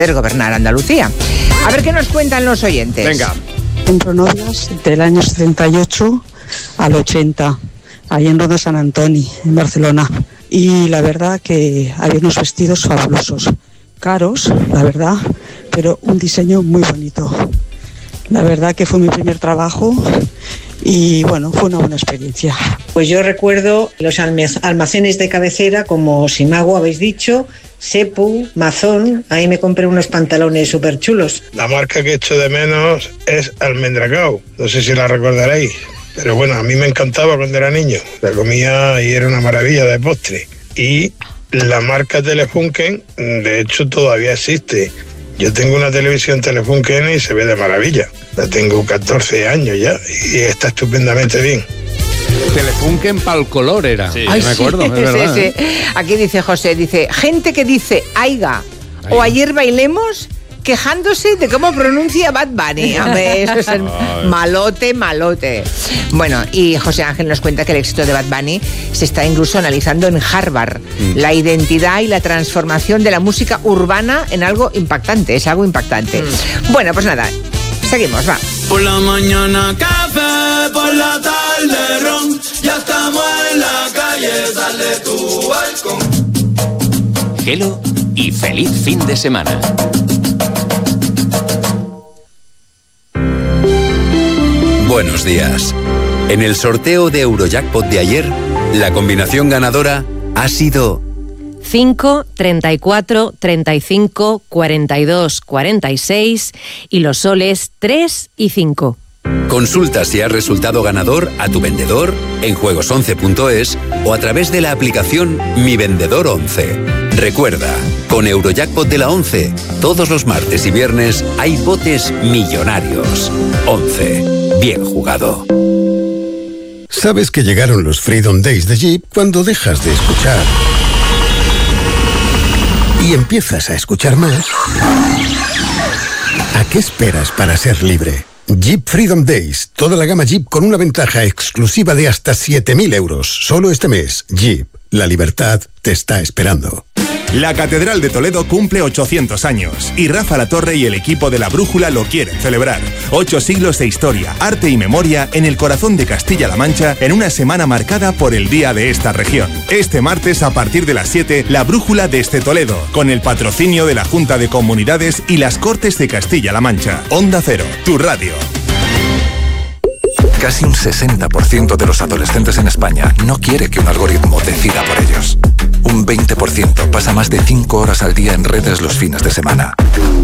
gobernar Andalucía. A ver qué nos cuentan los oyentes. Venga. Entre novias del año 78 al 80, ahí en Ronda Sant Antoni, en Barcelona. Y la verdad que había unos vestidos fabulosos, caros, la verdad, pero un diseño muy bonito. La verdad que fue mi primer trabajo y bueno, fue una buena experiencia. Pues yo recuerdo los almacenes de cabecera como Simago, habéis dicho, Sepu, Mazón. Ahí me compré unos pantalones súper chulos. La marca que echo de menos es Almendracao, no sé si la recordaréis, pero bueno, a mí me encantaba cuando era niño, la comía y era una maravilla de postre. Y la marca Telefunken, de hecho, todavía existe. Yo tengo una televisión Telefunken y se ve de maravilla. La tengo 14 años ya y está estupendamente bien. Telefunken pa'l color era. Sí. Ay, me acuerdo, sí, es verdad. sí. Aquí dice José, gente que dice aiga o ayer bailemos quejándose de cómo pronuncia Bad Bunny. Hombre, eso es el malote. Bueno, y José Ángel nos cuenta que el éxito de Bad Bunny se está incluso analizando en Harvard. La identidad y la transformación de la música urbana en algo impactante. Es algo impactante. Bueno, pues nada, seguimos, va. Por la mañana café, por la tarde ron, ya estamos en la calle, sal de tu balcón. Hello y feliz fin de semana. Buenos días. En el sorteo de Eurojackpot de ayer, la combinación ganadora ha sido 5, 34, 35, 42, 46 y los soles 3 y 5. Consulta si has resultado ganador a tu vendedor en juegos11.es o a través de la aplicación Mi Vendedor 11. Recuerda, con Eurojackpot de la 11, todos los martes y viernes hay botes millonarios. 11. Bien jugado. Sabes que llegaron los Freedom Days de Jeep cuando dejas de escuchar y empiezas a escuchar más. ¿A qué esperas para ser libre? Jeep Freedom Days, toda la gama Jeep con una ventaja exclusiva de hasta 7.000 euros. Solo este mes, Jeep, la libertad te está esperando. La Catedral de Toledo cumple 800 años y Rafa Latorre y el equipo de La Brújula lo quieren celebrar. 8 siglos de historia, arte y memoria en el corazón de Castilla-La Mancha en una semana marcada por el día de esta región. Este martes a partir de las 7, La Brújula desde Toledo, con el patrocinio de la Junta de Comunidades y las Cortes de Castilla-La Mancha. Onda Cero, tu radio. Casi un 60% de los adolescentes en España no quiere que un algoritmo decida por ellos. Un 20% pasa más de 5 horas al día en redes los fines de semana.